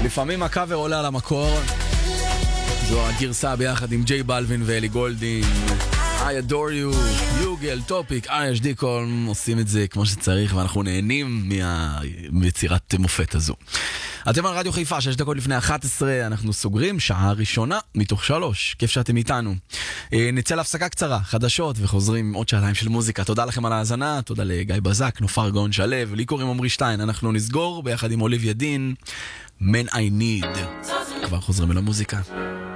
לפעמים הקאבר עולה על המקור. זו הגרסה ביחד עם ג'יי בלווין ואלי גולדין. I adore you, יוגל, טופיק, RHD קולם עושים את זה כמו שצריך, ואנחנו נהנים מיצירת מופת הזו. אתם על רדיו חיפה, 6 דקות לפני 11, אנחנו סוגרים שעה ראשונה מתוך 3. כיף שאתם איתנו. נצא להפסקה קצרה, חדשות, וחוזרים עם עוד שעתיים של מוזיקה. תודה לכם על ההאזנה, תודה לגיא בזק, נופר גאון שלו, לי קוראים עמרי שטיין. אנחנו נסגור ביחד עם אוליביה דין, Man I Need. כבר חוזרים אל המוזיקה.